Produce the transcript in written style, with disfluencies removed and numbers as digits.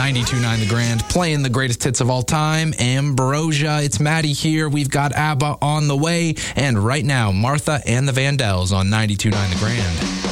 92.9 The Grand, playing the greatest hits of all time, Ambrosia. It's Maddie here. We've got ABBA on the way. And right now, Martha and the Vandells on 92.9 The Grand.